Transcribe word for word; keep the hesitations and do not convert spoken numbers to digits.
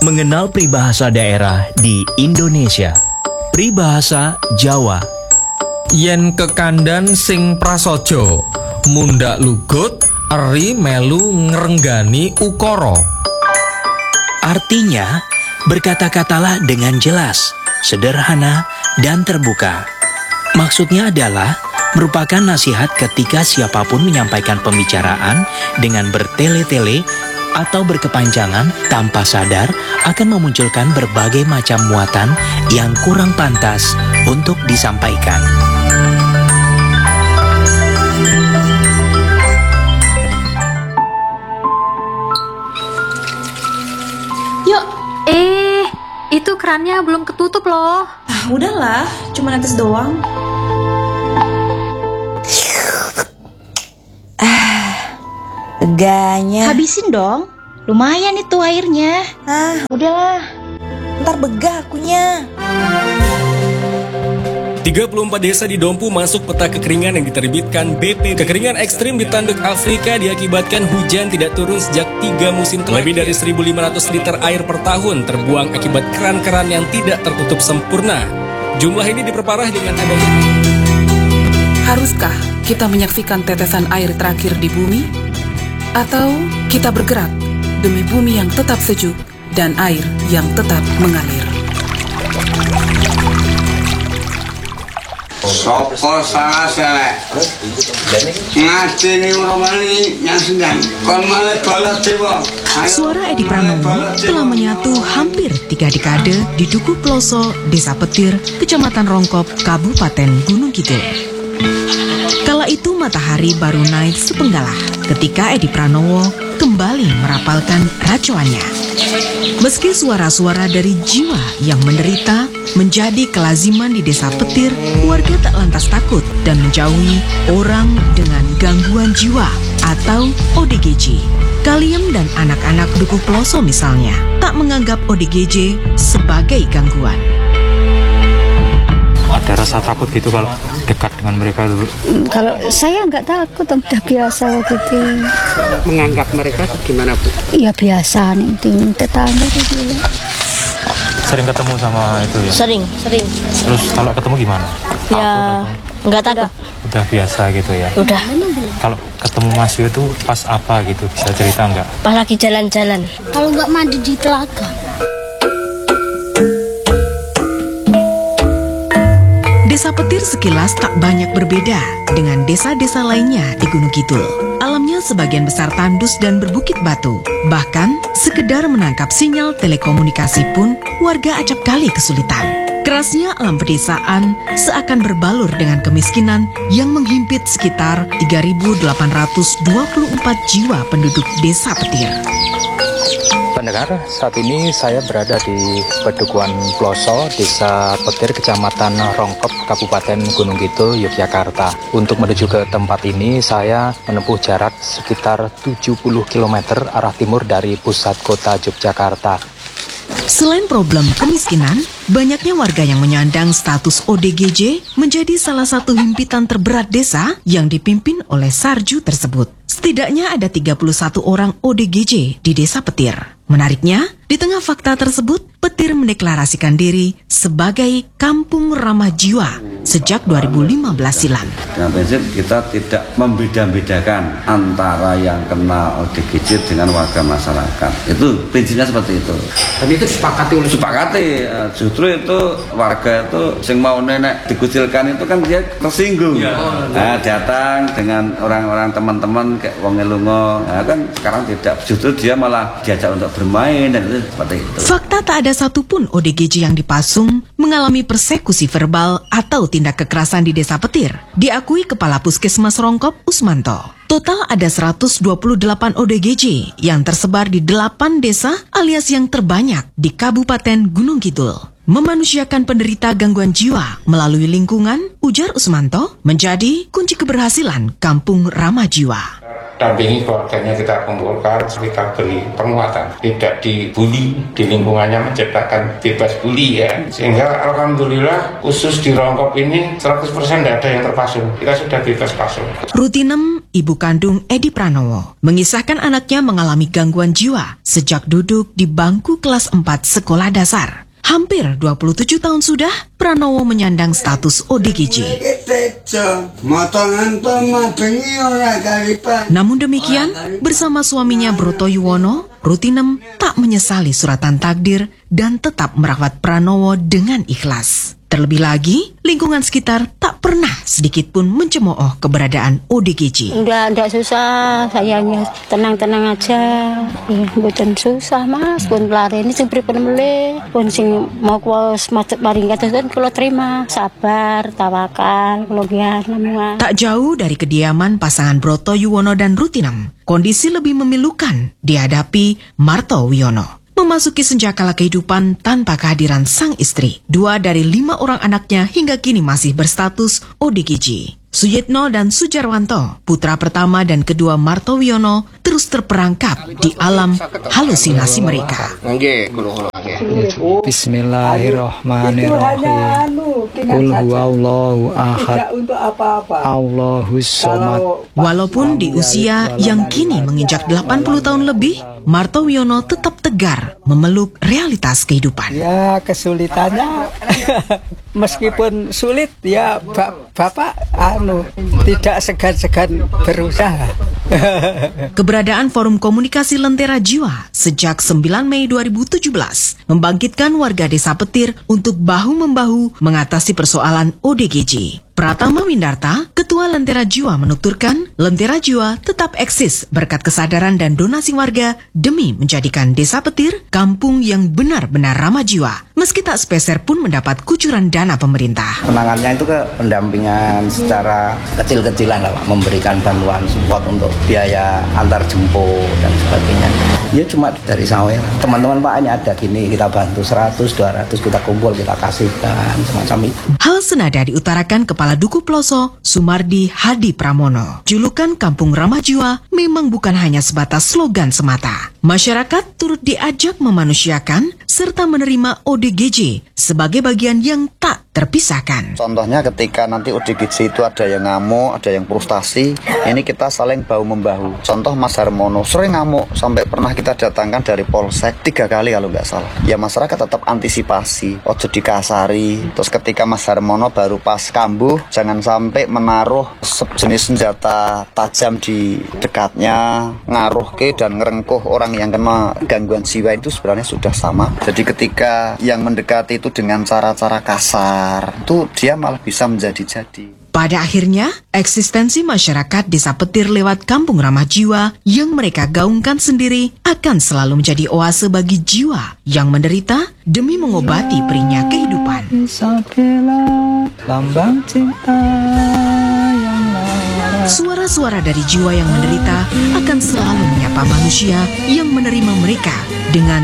Mengenal peribahasa daerah di Indonesia. Peribahasa Jawa. Yen kekandan sing prasaja, mundak lugut, eri melu ngrenggani ukara. Artinya, berkata-katalah dengan jelas, sederhana, dan terbuka. Maksudnya adalah merupakan nasihat ketika siapapun menyampaikan pembicaraan dengan bertele-tele atau berkepanjangan tanpa sadar akan memunculkan berbagai macam muatan yang kurang pantas untuk disampaikan. Yuk, eh, itu kerannya belum ketutup loh. Ah, udahlah, cuma netes doang. Ah, teganya. Habisin dong, lumayan itu airnya. Ah, Udahlah. ntar begah akunya. tiga puluh empat desa di Dompu masuk peta kekeringan yang diterbitkan B P. Kekeringan ekstrim di tanduk Afrika diakibatkan hujan tidak turun sejak tiga musim terakhir. Lebih dari seribu lima ratus liter air per tahun terbuang akibat keran-keran yang tidak tertutup sempurna. Jumlah ini diperparah dengan adanya... Haruskah kita menyaksikan tetesan air terakhir di bumi? Atau kita bergerak demi bumi yang tetap sejuk dan air yang tetap mengalir? Sopo salah selek ngajeni uromani yang sedang kon malah balas dewa. Suara Edi Pranowo telah menyatu hampir tiga dekade di Duku Ploso, Desa Petir, Kecamatan Rongkop, Kabupaten Gunung Kidul. Kala itu matahari baru naik sepenggalah ketika Edi Pranowo kembali merapalkan racuannya. Meski suara-suara dari jiwa yang menderita menjadi kelaziman di Desa Petir, warga tak lantas takut dan menjauhi orang dengan gangguan jiwa atau O D G J. Kaliem dan anak-anak Duku Ploso misalnya tak menganggap O D G J sebagai gangguan. Ada rasa takut gitu kalau dekat dengan mereka dulu? Hmm, kalau saya nggak takut, udah biasa waktu itu. Menganggap mereka gimana, Bu? Iya biasa nih, di tetangga gitu. Sering ketemu sama itu ya? Sering, sering. Terus kalau ketemu gimana? Ya, nggak takut. Udah biasa gitu ya? Udah. Kalau ketemu Mas Yu itu pas apa gitu? Bisa cerita nggak? Pas lagi jalan-jalan. Kalau nggak mandi di telaga. Desa Petir sekilas tak banyak berbeda dengan desa-desa lainnya di Gunung Kidul. Alamnya sebagian besar tandus dan berbukit batu. Bahkan, sekedar menangkap sinyal telekomunikasi pun warga acap kali kesulitan. Kerasnya alam pedesaan seakan berbalur dengan kemiskinan yang menghimpit sekitar tiga ribu delapan ratus dua puluh empat jiwa penduduk Desa Petir. Pendengar, saat ini saya berada di Pedukuhan Ploso, Desa Petir, Kecamatan Rongkop, Kabupaten Gunung Kidul, Yogyakarta. Untuk menuju ke tempat ini, saya menempuh jarak sekitar tujuh puluh kilometer arah timur dari pusat kota Yogyakarta. Selain problem kemiskinan, banyaknya warga yang menyandang status O D G J menjadi salah satu himpitan terberat desa yang dipimpin oleh Sarju tersebut. Setidaknya ada tiga puluh satu orang O D G J di Desa Petir. Menariknya, di tengah fakta tersebut, Petir mendeklarasikan diri sebagai kampung ramah jiwa sejak dua ribu lima belas silam. Dengan prinsip kita tidak membeda-bedakan antara yang kena O D G J dengan warga masyarakat. Itu prinsipnya seperti itu. Dan itu disepakati oleh Sepakati, justru itu warga itu yang mau nenek dikucilkan itu kan dia tersinggung. Ya. Nah, datang dengan orang-orang teman-teman kayak wong elungo, nah, kan sekarang tidak, justru dia malah diajak untuk bermain dan itu seperti itu. Fakta tak ada satupun O D G J yang dipasung mengalami persekusi verbal atau tindak kekerasan di Desa Petir, diakui Kepala Puskesmas Rongkop Usmanto. Total ada seratus dua puluh delapan O D G J yang tersebar di delapan desa alias yang terbanyak di Kabupaten Gunung Kidul. Memanusiakan penderita gangguan jiwa melalui lingkungan, ujar Usmanto, menjadi kunci keberhasilan kampung ramah jiwa. dampingi keluarganya, kita kumpulkan, kita beri penguatan, tidak dibully, di lingkungannya menciptakan bebas bully ya. Sehingga alhamdulillah khusus di Rongkop ini seratus persen tidak ada yang terpasung, kita sudah bebas pasung. Rutinem, ibu kandung Edi Pranowo, mengisahkan anaknya mengalami gangguan jiwa sejak duduk di bangku kelas empat sekolah dasar. Hampir dua puluh tujuh tahun sudah, Pranowo menyandang status O D G J. Namun demikian, bersama suaminya Broto Yuwono, Rutinem tak menyesali suratan takdir dan tetap merawat Pranowo dengan ikhlas. Terlebih lagi, lingkungan sekitar tak pernah sedikit pun mencemooh keberadaan O D G J. Enggak, enggak susah, sayangnya tenang-tenang aja. Ya, bukan susah mas, pun pelari ini sing pripun mele, pun sing mau kuas macet maring kata kan kalau terima, sabar, tawakal, kelogian namanya. Tak jauh dari kediaman pasangan Broto Yuwono dan Rutinem, kondisi lebih memilukan dihadapi Marto Wiono. Memasuki senjakala kehidupan tanpa kehadiran sang istri. Dua dari lima orang anaknya hingga kini masih berstatus O D G J. Suyitno dan Sujarwanto, putra pertama dan kedua Marto Wiono, terus terperangkap di alam halusinasi mereka. Bismillahirrahmanirrahim. Qul huwallahu ahad. Allahus somad. Walaupun di usia yang kini menginjak delapan puluh tahun lebih, Marto Wiono tetap tegar memeluk realitas kehidupan. Ya, kesulitannya meskipun sulit ya Bapak anu tidak segan-segan berusaha. Keberadaan Forum Komunikasi Lentera Jiwa sejak sembilan Mei dua ribu tujuh belas membangkitkan warga Desa Petir untuk bahu-membahu mengatasi persoalan O D G J. Pratama Windarta, Ketua Lentera Jiwa menuturkan, Lentera Jiwa tetap eksis berkat kesadaran dan donasi warga demi menjadikan Desa Petir kampung yang benar-benar ramah jiwa, meski tak sepeser pun mendapat kucuran dana pemerintah. Penanganannya itu ke pendampingan secara kecil-kecilan lah, Pak. Memberikan bantuan support untuk biaya antar jemput dan sebagainya. Ya cuma dari sawer. Teman-teman Pak ini ada gini, kita bantu seratus, dua ratus, kita kumpul, kita kasihkan, semacam itu. Hal senada diutarakan Kepala Duku Ploso, Sumardi Hadi Pramono. Julukan Kampung Ramah Jiwa memang bukan hanya sebatas slogan semata. Masyarakat turut diajak memanusiakan serta menerima O D G J sebagai bagian yang tak terpisahkan. Contohnya ketika nanti O D G J itu ada yang ngamuk, ada yang frustasi, ini kita saling bahu-membahu. Contoh Mas Harmono sering ngamuk, sampai pernah kita datangkan dari Polsek tiga kali kalau nggak salah. Ya masyarakat tetap antisipasi, ojo dikasari. Terus ketika Mas Harmono baru pas kambuh, jangan sampai menaruh sejenis senjata tajam di dekatnya, ngaruh ke dan ngerengkuh orang yang kena gangguan jiwa. Itu sebenarnya sudah sama. Jadi ketika yang mendekati itu dengan cara-cara kasar, itu dia malah bisa menjadi-jadi. Pada akhirnya, eksistensi masyarakat Desa Petir lewat Kampung Ramah Jiwa yang mereka gaungkan sendiri akan selalu menjadi oase bagi jiwa yang menderita demi mengobati perihnya kehidupan. Lambang cinta yang suara-suara dari jiwa yang menderita akan selalu menyapa manusia yang menerima mereka dengan